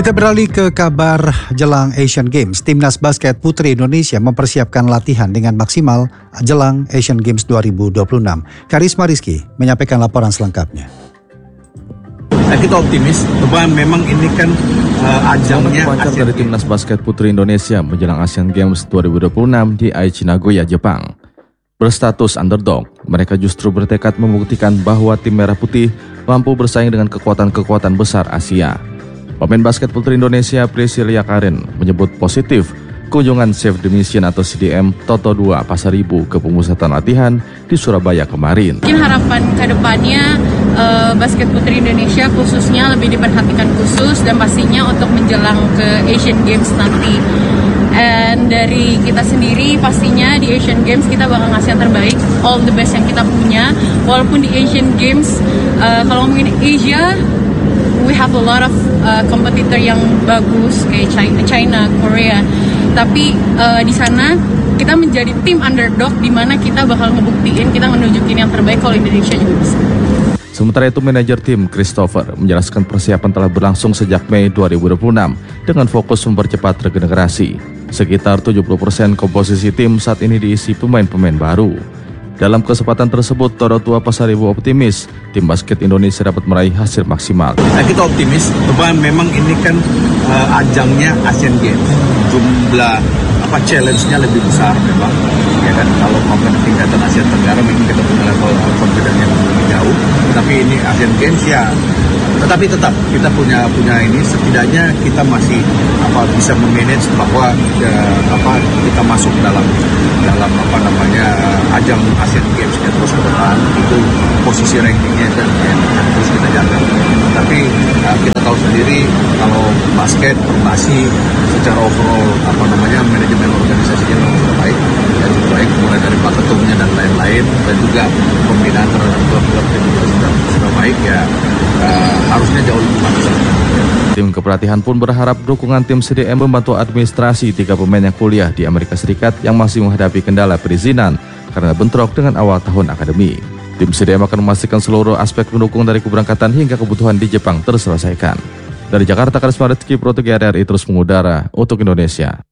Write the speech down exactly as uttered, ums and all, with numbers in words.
Kita beralih ke kabar jelang Asian Games. Timnas basket putri Indonesia mempersiapkan latihan dengan maksimal jelang Asian Games dua ribu dua puluh enam. Karisma Rizky menyampaikan laporan selengkapnya. Nah, kita optimis bahwa memang ini kan uh, ajangnya pancar dari Timnas basket putri Indonesia menjelang Asian Games dua ribu dua puluh enam di Aichi Nagoya, Jepang. Berstatus underdog, mereka justru bertekad membuktikan bahwa tim merah putih mampu bersaing dengan kekuatan-kekuatan besar Asia. Pemain basket putri Indonesia Priscilia Karen menyebut positif kunjungan Save the Mission atau C D M Toto dua Pasaribu ke pemusatan latihan di Surabaya kemarin. Mungkin harapan ke depannya uh, basket putri Indonesia khususnya lebih diperhatikan khusus dan pastinya untuk menjelang ke Asian Games nanti. Dan dari kita sendiri pastinya di Asian Games kita bakal ngasih yang terbaik, all the best yang kita punya. Walaupun di Asian Games uh, kalau ngomongin Asia, we have a lot of uh, kompetitor yang bagus kayak China, China Korea. Tapi uh, di sana kita menjadi tim underdog di mana kita bakal ngebuktiin kita menunjukin yang terbaik kalau Indonesia juga bisa. Sementara itu manajer tim Christopher menjelaskan persiapan telah berlangsung sejak Mei dua ribu dua puluh enam dengan fokus mempercepat regenerasi. Sekitar tujuh puluh persen komposisi tim saat ini diisi pemain-pemain baru. Dalam kesempatan tersebut, Toto dua Pasaribu optimis tim basket Indonesia dapat meraih hasil maksimal. Nah, kita optimis bahwa memang ini kan uh, ajangnya Asian Games. Jumlah apa challenge-nya lebih besar memang. Ya kan, kalau maupun tingkatan Asia Tenggara mungkin kita punya level confidence yang lebih jauh. Tapi ini Asian Games ya. Tetapi tetap kita punya punya ini setidaknya kita masih apa bisa memanage bahwa ya, apa kita masuk dalam dalam apa namanya ajang Asian Games ya, terus ke depan itu posisi rankingnya dan ya, terus kita jaga. Tapi uh, kita tahu sendiri kalau basket formasi secara overall apa namanya manajemen organisasinya memang sudah baik dan cukup baik mulai dari pak ketumnya dan lain-lain dan juga pembinaan terhadap klub-klub yang juga sudah sudah baik ya. Uh, harusnya jauh lebih bagus. Tim kepelatihan pun berharap dukungan tim C D M membantu administrasi tiga pemain yang kuliah di Amerika Serikat yang masih menghadapi kendala perizinan karena bentrok dengan awal tahun akademi. Tim C D M akan memastikan seluruh aspek pendukung dari keberangkatan hingga kebutuhan di Jepang terselesaikan. Dari Jakarta, Karisma Rizky, Pro tiga R R I terus mengudara untuk Indonesia.